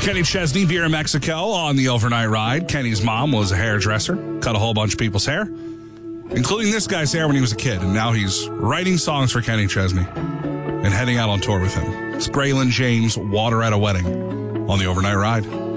Kenny Chesney, Beer in Mexico on the overnight ride. Kenny's mom was a hairdresser, cut a whole bunch of people's hair, including this guy's hair when he was a kid. And now he's writing songs for Kenny Chesney and heading out on tour with him. It's Braylon James, Water at a Wedding on the overnight ride.